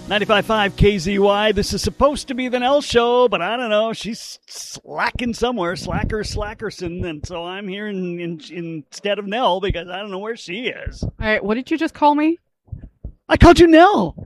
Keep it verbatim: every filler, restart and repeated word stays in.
ninety-five point five K Z Y. This is supposed to be the Nell Show, but I don't know. She's slacking somewhere. Slacker Slackerson. And so I'm here in, in, in, instead of Nell because I don't know where she is. All right. What did you just call me? I called you Nell.